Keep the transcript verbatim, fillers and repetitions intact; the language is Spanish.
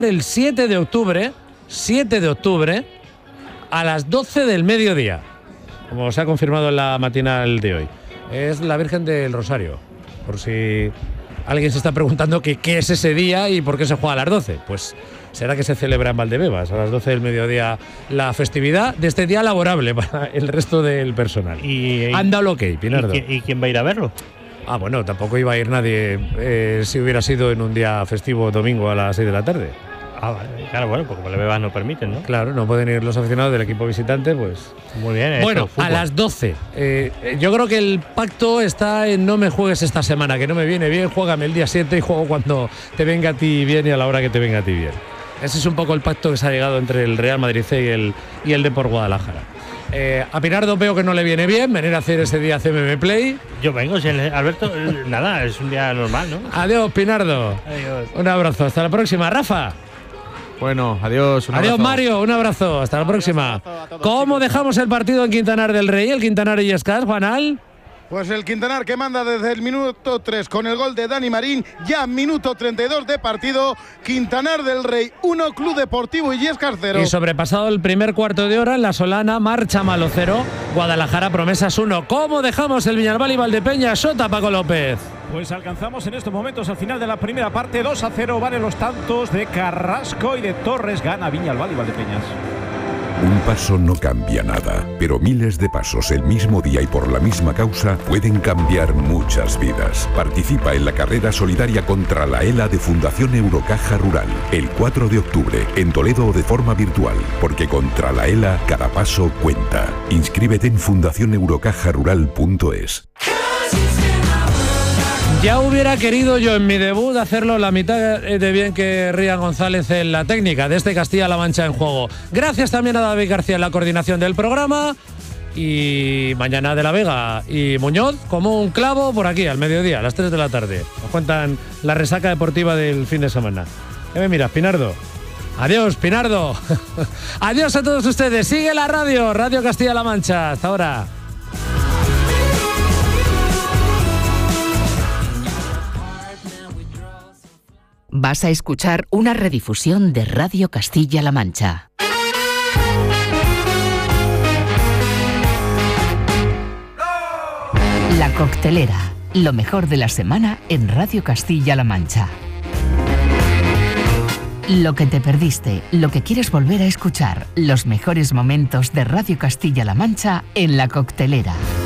el siete de octubre, siete de octubre, a las doce del mediodía, como se ha confirmado en la matinal de hoy. Es la Virgen del Rosario, por si alguien se está preguntando que qué es ese día y por qué se juega a las doce. Pues será que se celebra en Valdebebas a las doce del mediodía la festividad de este día laborable para el resto del personal. Y, y, Anda lo que, Pinardo. ¿Y, ¿Y quién va a ir a verlo? Ah, bueno, tampoco iba a ir nadie eh, si hubiera sido en un día festivo domingo a las seis de la tarde. Ah, vale. Claro, bueno, porque Valdebebas no permiten, ¿no? Claro, no pueden ir los aficionados del equipo visitante, pues... Muy bien, eso, Bueno, fútbol. a las doce. Eh, yo creo que el pacto está en no me juegues esta semana, que no me viene bien, juégame el día siete y juego cuando te venga a ti bien y a la hora que te venga a ti bien. Ese es un poco el pacto que se ha llegado entre el Real Madrid C y el, y el Depor Guadalajara. Eh, a Pinardo veo que no le viene bien venir a hacer ese día C M M Play. Yo vengo, si el- Alberto, eh, nada, es un día normal, ¿no? Adiós, Pinardo. Adiós. Un abrazo, hasta la próxima. Rafa. Bueno, adiós. Un Adiós, abrazo. Mario, un abrazo, hasta la próxima. ¿Cómo dejamos el partido en Quintanar del Rey, el Quintanar y Escas, Juanal? Pues el Quintanar que manda desde el minuto tres con el gol de Dani Marín, ya minuto treinta y dos de partido. Quintanar del Rey uno, Club Deportivo Illescas cero. Y sobrepasado el primer cuarto de hora en la Solana, marcha Malo cero, Guadalajara Promesas uno. ¿Cómo dejamos el Viñalbal y Valdepeñas? Sota, Paco López. Pues alcanzamos en estos momentos al final de la primera parte dos a cero, valen los tantos de Carrasco y de Torres, gana Viñalbal y Valdepeñas. Un paso no cambia nada, pero miles de pasos el mismo día y por la misma causa pueden cambiar muchas vidas. Participa en la carrera solidaria contra la ELA de Fundación Eurocaja Rural, el cuatro de octubre, en Toledo o de forma virtual, porque contra la ELA cada paso cuenta. Inscríbete en fundación eurocaja rural punto es. Ya hubiera querido yo en mi debut hacerlo la mitad de bien que Rian González en la técnica de este Castilla-La Mancha en juego. Gracias también a David García en la coordinación del programa. Y mañana de la Vega y Muñoz como un clavo por aquí al mediodía, a las tres de la tarde. Nos cuentan la resaca deportiva del fin de semana. ¿Qué me miras, Pinardo? Adiós, Pinardo. Adiós a todos ustedes. Sigue la radio, Radio Castilla-La Mancha. Hasta ahora. Vas a escuchar una redifusión de Radio Castilla-La Mancha. La Coctelera, lo mejor de la semana en Radio Castilla-La Mancha. Lo que te perdiste, lo que quieres volver a escuchar, los mejores momentos de Radio Castilla-La Mancha en La Coctelera.